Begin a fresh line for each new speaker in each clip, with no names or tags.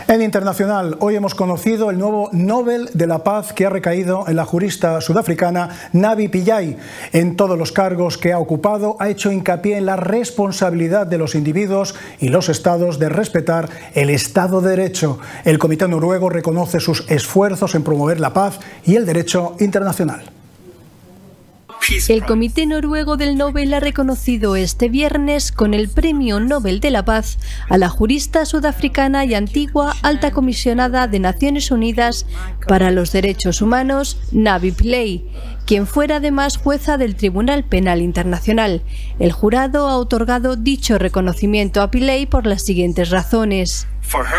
En internacional, hoy hemos conocido el nuevo Nobel de la Paz que ha recaído en la jurista sudafricana Navi Pillay. En todos los cargos que ha ocupado ha hecho hincapié en la responsabilidad de los individuos y los estados de respetar el Estado de Derecho. El Comité Noruego reconoce sus esfuerzos en promover la paz y el derecho internacional.
El Comité Noruego del Nobel ha reconocido este viernes con el Premio Nobel de la Paz a la jurista sudafricana y antigua alta comisionada de Naciones Unidas para los Derechos Humanos, Navi Pillay, quien fuera además jueza del Tribunal Penal Internacional. El jurado ha otorgado dicho reconocimiento a Pillay por las siguientes razones.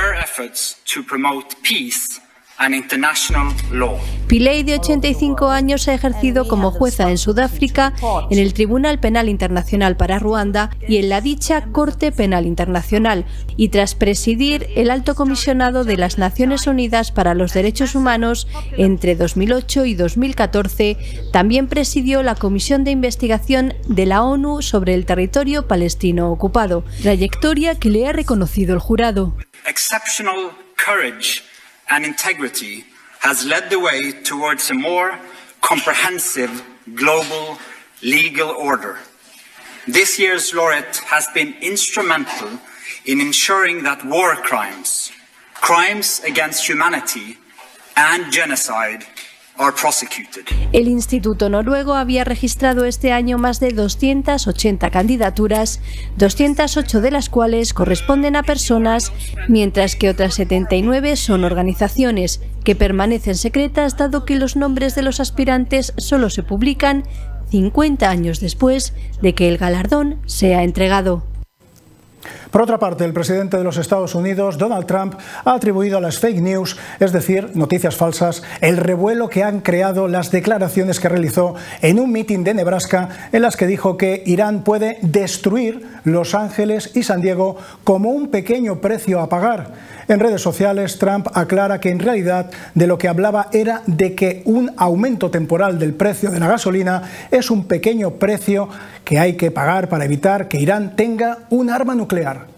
Pillay, de 85 años, ha ejercido como jueza en Sudáfrica, en el Tribunal Penal Internacional para Ruanda y en la dicha Corte Penal Internacional, y tras presidir el Alto Comisionado de las Naciones Unidas para los Derechos Humanos entre 2008 y 2014, también presidió la Comisión de Investigación de la ONU sobre el territorio palestino ocupado, trayectoria que le ha reconocido el jurado.
Exceptional courage and integrity has led the way towards a more comprehensive global legal order. This year's laureate has been instrumental in ensuring that war crimes, crimes against humanity, and genocide are prosecuted.
El Instituto Noruego había registrado este año más de 280 candidaturas, 208 de las cuales corresponden a personas, mientras que otras 79 son organizaciones, que permanecen secretas dado que los nombres de los aspirantes solo se publican 50 años después de que el galardón sea entregado.
Por otra parte, el presidente de los Estados Unidos, Donald Trump, ha atribuido a las fake news, es decir, noticias falsas, el revuelo que han creado las declaraciones que realizó en un mitin de Nebraska, en las que dijo que Irán puede destruir Los Ángeles y San Diego como un pequeño precio a pagar. En redes sociales, Trump aclara que en realidad de lo que hablaba era de que un aumento temporal del precio de la gasolina es un pequeño precio que hay que pagar para evitar que Irán tenga un arma nuclear.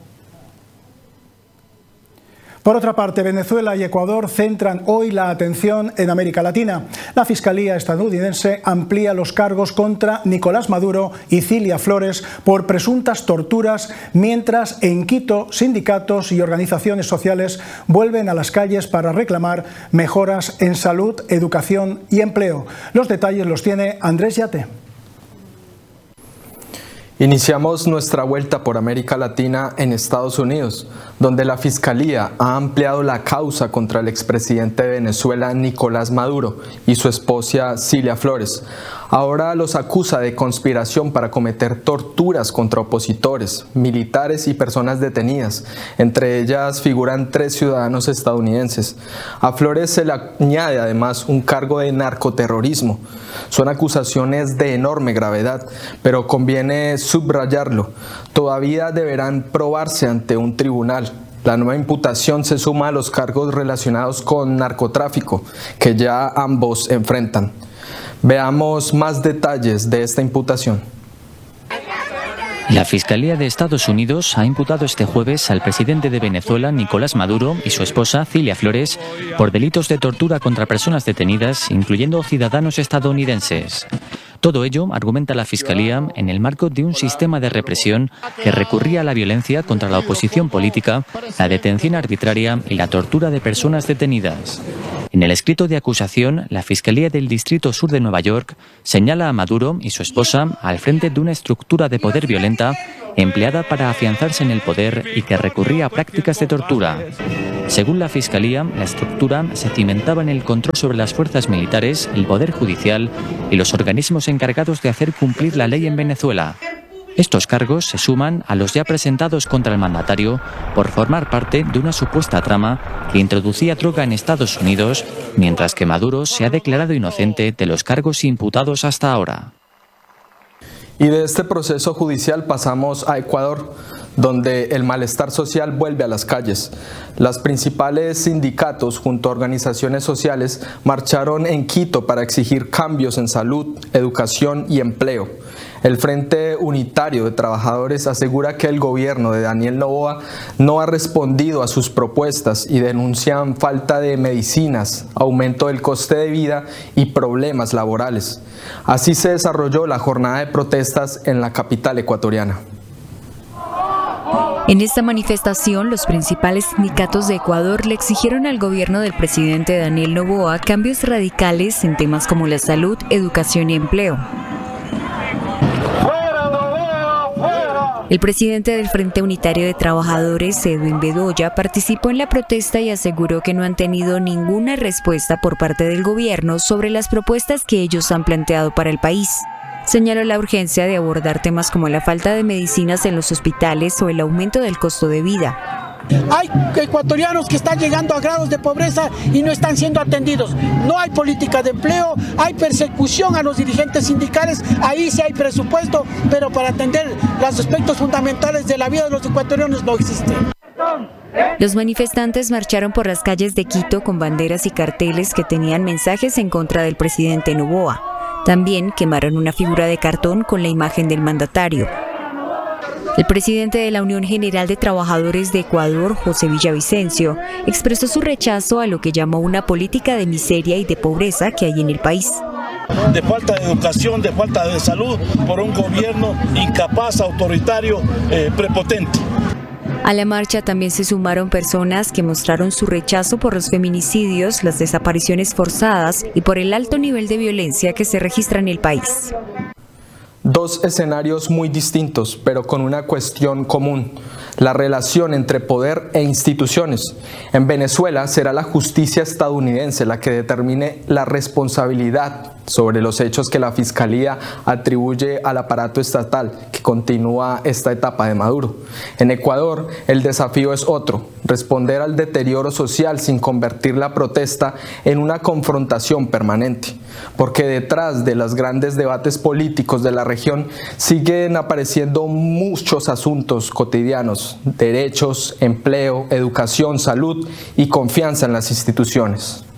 Por otra parte, Venezuela y Ecuador centran hoy la atención en América Latina. La Fiscalía estadounidense amplía los cargos contra Nicolás Maduro y Cilia Flores por presuntas torturas, mientras en Quito sindicatos y organizaciones sociales vuelven a las calles para reclamar mejoras en salud, educación y empleo. Los detalles los tiene Andrés Yate.
Iniciamos nuestra vuelta por América Latina en Estados Unidos, donde la Fiscalía ha ampliado la causa contra el expresidente de Venezuela, Nicolás Maduro, y su esposa, Cilia Flores. Ahora los acusa de conspiración para cometer torturas contra opositores, militares y personas detenidas. Entre ellas figuran 3 ciudadanos estadounidenses. A Flores se le añade además un cargo de narcoterrorismo. Son acusaciones de enorme gravedad, pero conviene subrayarlo. Todavía deberán probarse ante un tribunal. La nueva imputación se suma a los cargos relacionados con narcotráfico, que ya ambos enfrentan. Veamos más detalles de esta imputación.
La Fiscalía de Estados Unidos ha imputado este jueves al presidente de Venezuela, Nicolás Maduro, y su esposa, Cilia Flores, por delitos de tortura contra personas detenidas, incluyendo ciudadanos estadounidenses. Todo ello, argumenta la Fiscalía, en el marco de un sistema de represión que recurría a la violencia contra la oposición política, la detención arbitraria y la tortura de personas detenidas. En el escrito de acusación, la Fiscalía del Distrito Sur de Nueva York señala a Maduro y su esposa al frente de una estructura de poder violenta empleada para afianzarse en el poder y que recurría a prácticas de tortura. Según la Fiscalía, la estructura se cimentaba en el control sobre las fuerzas militares, el poder judicial y los organismos encargados de hacer cumplir la ley en Venezuela. Estos cargos se suman a los ya presentados contra el mandatario por formar parte de una supuesta trama que introducía droga en Estados Unidos, mientras que Maduro se ha declarado inocente de los cargos imputados hasta ahora.
Y de este proceso judicial pasamos a Ecuador, donde el malestar social vuelve a las calles. Los principales sindicatos junto a organizaciones sociales marcharon en Quito para exigir cambios en salud, educación y empleo. El Frente Unitario de Trabajadores asegura que el gobierno de Daniel Noboa no ha respondido a sus propuestas y denuncian falta de medicinas, aumento del coste de vida y problemas laborales. Así se desarrolló la jornada de protestas en la capital ecuatoriana.
En esta manifestación, los principales sindicatos de Ecuador le exigieron al gobierno del presidente Daniel Noboa cambios radicales en temas como la salud, educación y empleo. El presidente del Frente Unitario de Trabajadores, Edwin Bedoya, participó en la protesta y aseguró que no han tenido ninguna respuesta por parte del gobierno sobre las propuestas que ellos han planteado para el país. Señaló la urgencia de abordar temas como la falta de medicinas en los hospitales o el aumento del costo de vida.
Hay ecuatorianos que están llegando a grados de pobreza y no están siendo atendidos. No hay política de empleo, hay persecución a los dirigentes sindicales, ahí sí hay presupuesto, pero para atender los aspectos fundamentales de la vida de los ecuatorianos no existe.
Los manifestantes marcharon por las calles de Quito con banderas y carteles que tenían mensajes en contra del presidente Noboa. También quemaron una figura de cartón con la imagen del mandatario. El presidente de la Unión General de Trabajadores de Ecuador, José Villavicencio, expresó su rechazo a lo que llamó una política de miseria y de pobreza que hay en el país.
De falta de educación, de falta de salud, por un gobierno incapaz, autoritario, prepotente.
A la marcha también se sumaron personas que mostraron su rechazo por los feminicidios, las desapariciones forzadas y por el alto nivel de violencia que se registra en el país.
Dos escenarios muy distintos, pero con una cuestión común: la relación entre poder e instituciones. En Venezuela será la justicia estadounidense la que determine la responsabilidad sobre los hechos que la Fiscalía atribuye al aparato estatal que continúa esta etapa de Maduro. En Ecuador, el desafío es otro: responder al deterioro social sin convertir la protesta en una confrontación permanente. Porque detrás de los grandes debates políticos de la región siguen apareciendo muchos asuntos cotidianos: derechos, empleo, educación, salud y confianza en las instituciones.